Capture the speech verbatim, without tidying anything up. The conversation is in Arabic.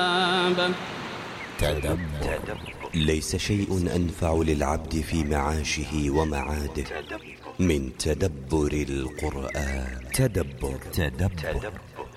تدبر. ليس شيء أنفع للعبد في معاشه ومعاده من تدبر القرآن. تدبر. تدبر.